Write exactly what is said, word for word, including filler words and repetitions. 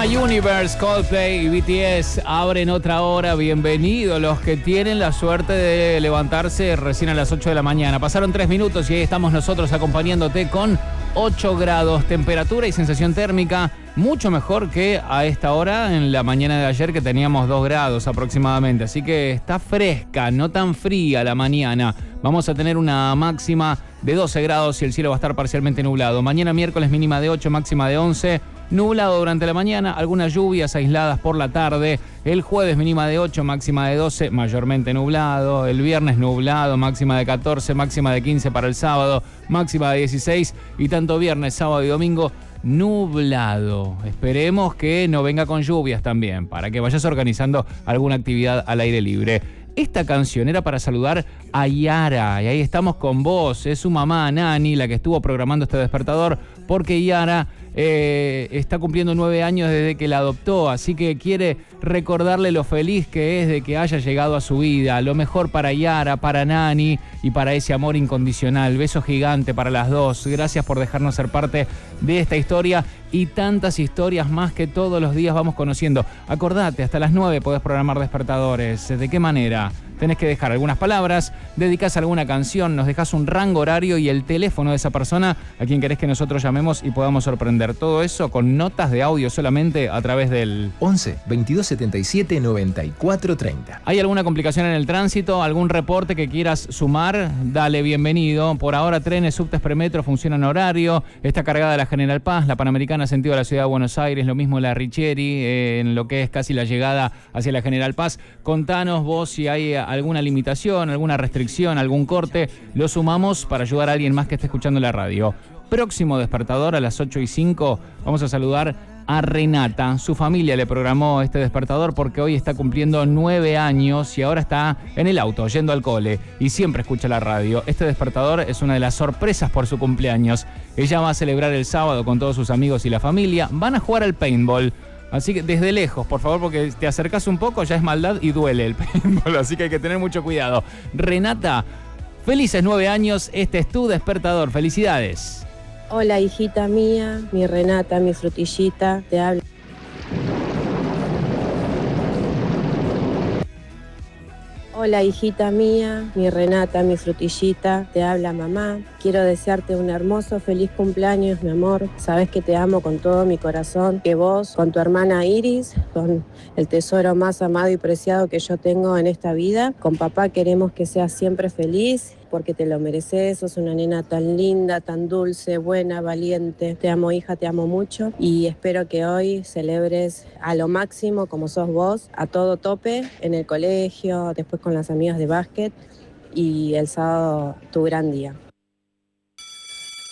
My Universe, Coldplay y B T S abren otra hora. Bienvenidos los que tienen la suerte de levantarse recién a las ocho de la mañana. Pasaron tres minutos y ahí estamos nosotros acompañándote con ocho grados, temperatura y sensación térmica mucho mejor que a esta hora en la mañana de ayer, que teníamos dos grados aproximadamente. Así que está fresca, no tan fría la mañana. Vamos a tener una máxima de doce grados y el cielo va a estar parcialmente nublado. Mañana miércoles mínima de ocho, máxima de once. Nublado durante la mañana, algunas lluvias aisladas por la tarde. El jueves mínima de ocho, máxima de doce, mayormente nublado. El viernes nublado, máxima de catorce, máxima de quince para el sábado, máxima de dieciséis. Y tanto viernes, sábado y domingo nublado. Esperemos que no venga con lluvias también, para que vayas organizando alguna actividad al aire libre. Esta canción era para saludar a Yara, y ahí estamos con vos. Es su mamá, Nani, la que estuvo programando este despertador, porque Yara eh, está cumpliendo nueve años desde que la adoptó, así que quiere recordarle lo feliz que es de que haya llegado a su vida. Lo mejor para Yara, para Nani y para ese amor incondicional. Beso gigante para las dos. Gracias por dejarnos ser parte de esta historia y tantas historias más que todos los días vamos conociendo. Acordate, hasta las nueve podés programar despertadores. ¿De qué manera? Tenés que dejar algunas palabras, dedicás alguna canción, nos dejás un rango horario y el teléfono de esa persona a quien querés que nosotros llamemos y podamos sorprender. Todo eso con notas de audio solamente a través del once, veintidós setenta y siete, noventa y cuatro treinta. ¿Hay alguna complicación en el tránsito? ¿Algún reporte que quieras sumar? Dale, bienvenido. Por ahora trenes, subtes, premetro funcionan en horario. Está cargada la General Paz, la Panamericana sentido a la ciudad de Buenos Aires, lo mismo la Richieri, eh, en lo que es casi la llegada hacia la General Paz. Contanos vos si hay alguna limitación, alguna restricción, algún corte. Lo sumamos para ayudar a alguien más que esté escuchando la radio. Próximo despertador a las ocho y cinco vamos a saludar a Renata. Su familia le programó este despertador porque hoy está cumpliendo nueve años y ahora está en el auto yendo al cole y siempre escucha la radio. Este despertador es una de las sorpresas por su cumpleaños. Ella va a celebrar el sábado con todos sus amigos y la familia. Van a jugar al paintball. Así que desde lejos, por favor, porque te acercás un poco, ya es maldad y duele el paintball. Así que hay que tener mucho cuidado. Renata, felices nueve años. Este es tu despertador. Felicidades. Hola, hijita mía, mi Renata, mi frutillita, te hablo. Hola, hijita mía, mi Renata, mi frutillita, te habla mamá. Quiero desearte un hermoso, feliz cumpleaños, mi amor. Sabes que te amo con todo mi corazón, que vos, con tu hermana Iris, con el tesoro más amado y preciado que yo tengo en esta vida, con papá queremos que seas siempre feliz, porque te lo mereces, sos una nena tan linda, tan dulce, buena, valiente. Te amo, hija, te amo mucho y espero que hoy celebres a lo máximo como sos vos, a todo tope, en el colegio, después con las amigas de básquet y el sábado tu gran día.